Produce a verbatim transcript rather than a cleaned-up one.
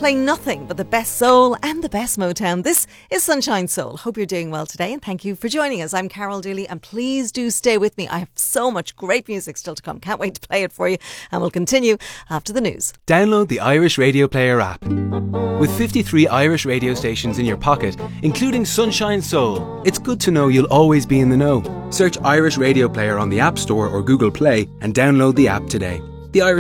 playing nothing but the best soul and the best Motown. This is Sunshine Soul. Hope you're doing well today and thank you for joining us. I'm Carol Dooley and please do stay with me. I have so much great music still to come. Can't wait to play it for you, and we'll continue after the news. Download the Irish Radio Player app. With fifty-three Irish radio stations in your pocket, including Sunshine Soul, it's good to know you'll always be in the know. Search Irish Radio Player on the App Store or Google Play and download the app today.